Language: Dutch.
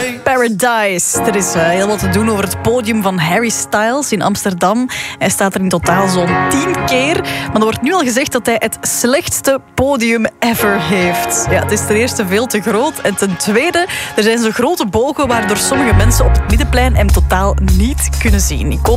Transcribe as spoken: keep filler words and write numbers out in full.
Paradise. Er is uh, heel wat te doen over het podium van Harry Styles in Amsterdam. Hij staat er in totaal zo'n tien keer. Maar er wordt nu al gezegd dat hij het slechtste podium ever heeft. Ja, het is ten eerste veel te groot. En ten tweede, er zijn zo grote bogen waardoor sommige mensen op het Middenplein hem totaal niet kunnen zien. Ik hoop